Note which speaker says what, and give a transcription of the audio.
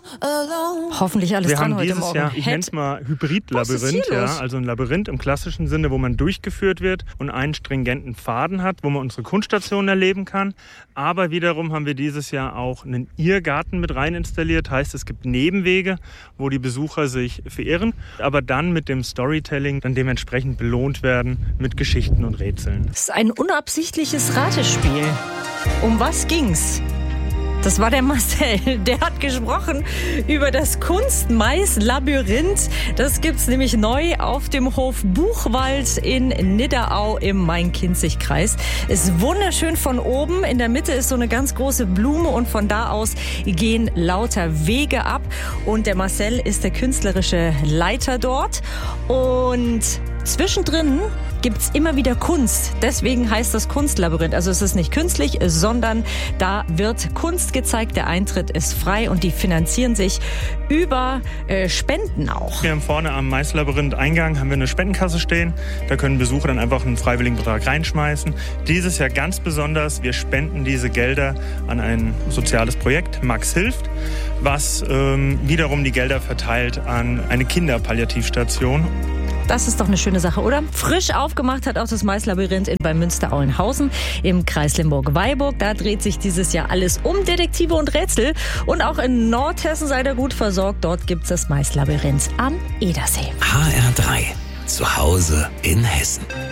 Speaker 1: Hoffentlich alles
Speaker 2: Wir
Speaker 1: dran
Speaker 2: haben
Speaker 1: heute
Speaker 2: dieses
Speaker 1: Morgen.
Speaker 2: Jahr, ich nenne es mal Hybrid-Labyrinth,
Speaker 1: hier los?
Speaker 2: also ein Labyrinth im klassischen Sinne, wo man durchgeführt wird und einen stringenten Pfaden hat, wo man unsere Kunststationen erleben kann. Aber wiederum haben wir dieses Jahr auch einen Irrgarten mit rein installiert. Heißt, es gibt Nebenwege, wo die Besucher sich verirren, aber dann mit dem Storytelling dann dementsprechend belohnt werden mit Geschichten und Rätseln.
Speaker 1: Das ist ein unabsichtliches Ratespiel. Um was ging's? Das war der Marcel, der hat gesprochen über das Kunstmais-Labyrinth. Das gibt's nämlich neu auf dem Hof Buchwald in Nidderau im Main-Kinzig-Kreis. Ist wunderschön von oben. In der Mitte ist so eine ganz große Blume und von da aus gehen lauter Wege ab. Und der Marcel ist der künstlerische Leiter dort. Und zwischendrin gibt's immer wieder Kunst. Deswegen heißt das Kunstlabyrinth. Also es ist nicht künstlich, sondern da wird Kunst gezeigt. Der Eintritt ist frei und die finanzieren sich über Spenden auch.
Speaker 2: Wir haben vorne am Mais-Labyrinth-Eingang haben wir eine Spendenkasse stehen. Da können Besucher dann einfach einen freiwilligen Betrag reinschmeißen. Dieses Jahr ganz besonders, wir spenden diese Gelder an ein soziales Projekt, Max hilft, was wiederum die Gelder verteilt an eine Kinderpalliativstation.
Speaker 1: Das ist doch eine schöne Sache, oder? Frisch aufgemacht hat auch das Mais-Labyrinth bei Münster-Auenhausen im Kreis Limburg-Weilburg. Da dreht sich dieses Jahr alles um Detektive und Rätsel. Und auch in Nordhessen seid ihr gut versorgt. Dort gibt es das Mais-Labyrinth am Edersee.
Speaker 3: HR3, zu Hause in Hessen.